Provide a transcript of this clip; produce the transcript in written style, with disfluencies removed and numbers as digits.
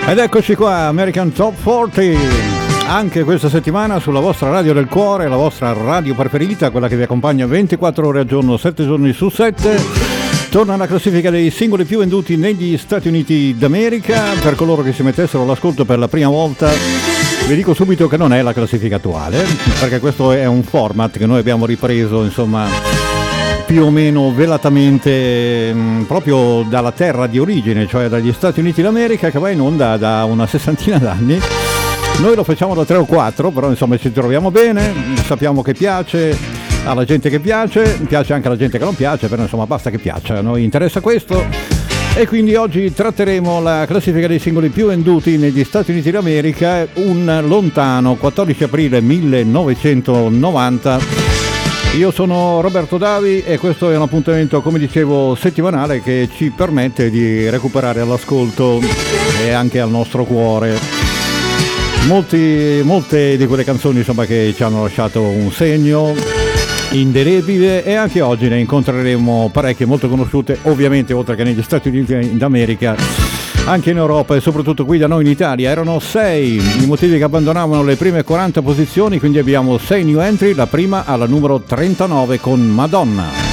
Ed eccoci qua, American Top 40, anche questa settimana sulla vostra radio del cuore, la vostra radio preferita, quella che vi accompagna 24 ore al giorno, 7 giorni su 7. Torna la classifica dei singoli più venduti negli Stati Uniti d'America. Per coloro che si mettessero all'ascolto per la prima volta, vi dico subito che non è la classifica attuale, perché questo è un format che noi abbiamo ripreso, insomma, più o meno velatamente proprio dalla terra di origine, cioè dagli Stati Uniti d'America, che va in onda da una sessantina d'anni. Noi lo facciamo da 3 o 4, però insomma ci troviamo bene, sappiamo che piace alla gente che piace anche alla gente che non piace, però insomma basta che piaccia, a noi interessa questo. E quindi oggi tratteremo la classifica dei singoli più venduti negli Stati Uniti d'America, un lontano 14 aprile 1990. Io sono Roberto Davi e questo è un appuntamento, come dicevo, settimanale che ci permette di recuperare all'ascolto e anche al nostro cuore molte di quelle canzoni, insomma, che ci hanno lasciato un segno indelebile, e anche oggi ne incontreremo parecchie molto conosciute, ovviamente oltre che negli Stati Uniti d'America, anche in Europa e soprattutto qui da noi in Italia. Erano 6 i motivi che abbandonavano le prime 40 posizioni, quindi abbiamo 6 new entry, la prima alla numero 39 con Madonna.